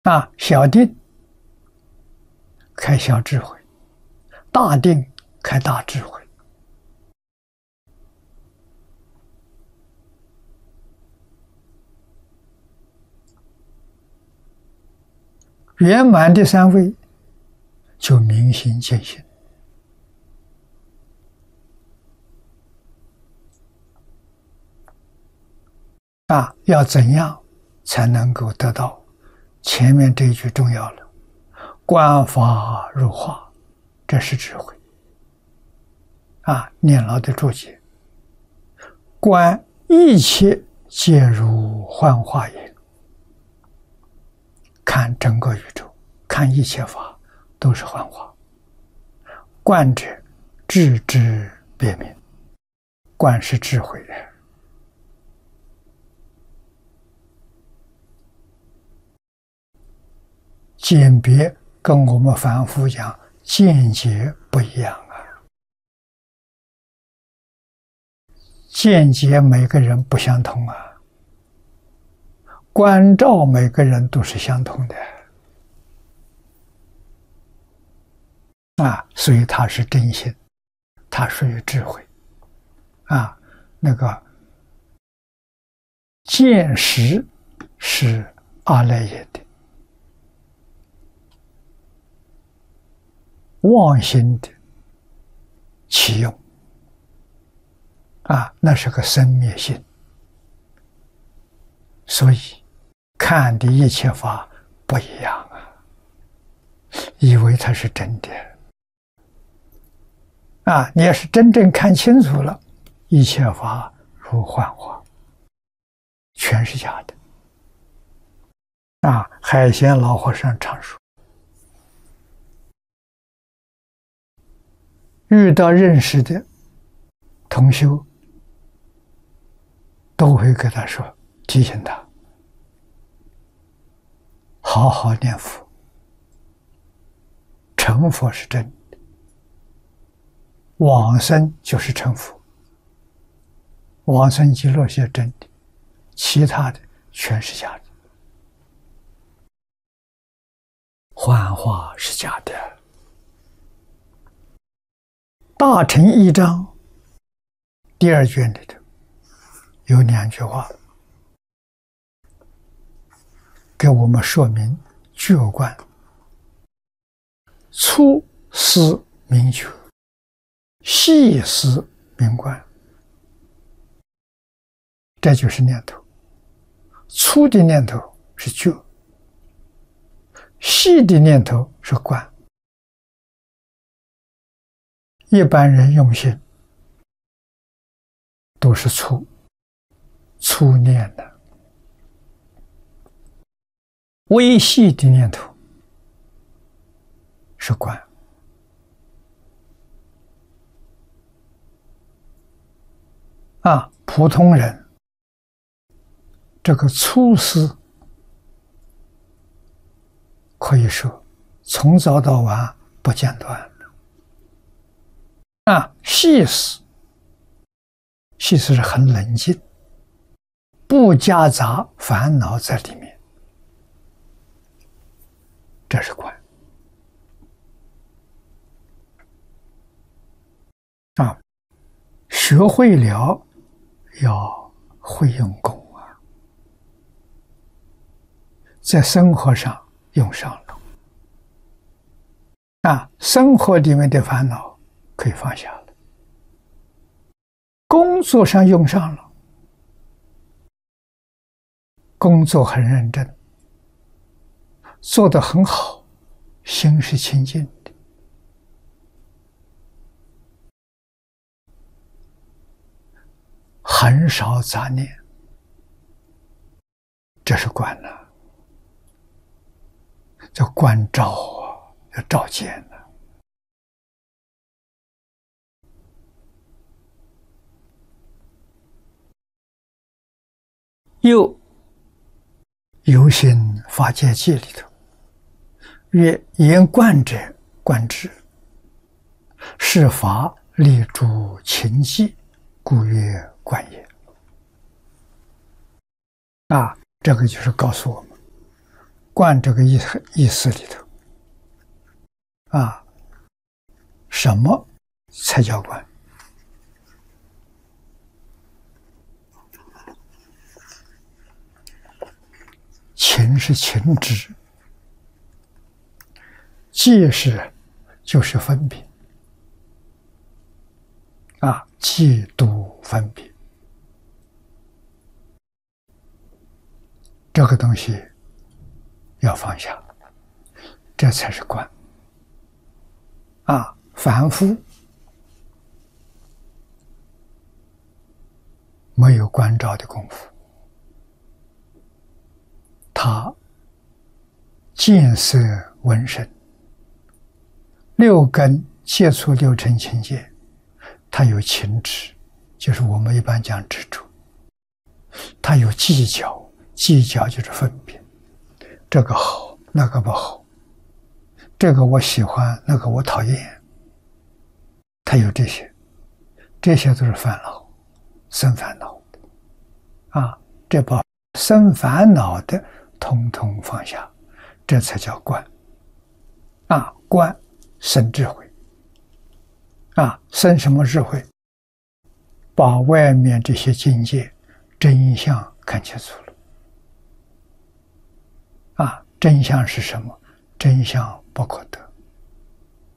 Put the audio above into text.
小定开小智慧，大定开大智慧。圆满的三位就明心见性。要怎样才能够得到前面这一句重要了？观法入化，这是智慧。念老的注解：观一切皆如幻化也。看整个宇宙，看一切法都是幻化。观者智之别名，观是智慧的。鉴别跟我们凡夫讲见解不一样见解每个人不相同观照每个人都是相同的所以它是真心，它属于智慧那个见识是阿赖耶的，妄心的起用那是个生灭性，所以看的一切法不一样以为它是真的你要是真正看清楚了，一切法如幻化，全是假的海贤老和尚常说，遇到认识的同修，都会跟他说，提醒他好好念佛，成佛是真的，往生就是成佛，往生极乐是真的，其他的全是假的，幻化是假的。大乘一章第2卷里头有2句话给我们说明觉观：粗思明觉，细思明观。这就是念头，粗的念头是觉，细的念头是观。一般人用心都是粗念的，微细的念头是观普通人这个粗思可以说从早到晚不间断细思是很冷静，不夹杂烦恼在里面，这是观学会了要会用功在生活上用上了生活里面的烦恼可以放下了，工作上用上了，工作很认真，做得很好，心是清净的，很少杂念，这是观叫观照要照见又游行法界记里头曰：言观者观之，是法立诸情迹，故曰观也。这个就是告诉我们， 观这个意思里头啊，什么才叫观？情是情执，戒就是分别啊，戒毒分别，这个东西要放下，这才是观啊。凡夫没有关照的功夫，他见色闻声，六根接触六尘情界，他有情执，就是我们一般讲执着，他有计较，计较就是分别，这个好，那个不好，这个我喜欢，那个我讨厌，他有这些都是烦恼，生烦恼的啊，这把生烦恼的统统放下，这才叫观啊。观生智慧啊，生什么智慧？把外面这些境界真相看清楚了啊。真相是什么？真相不可得。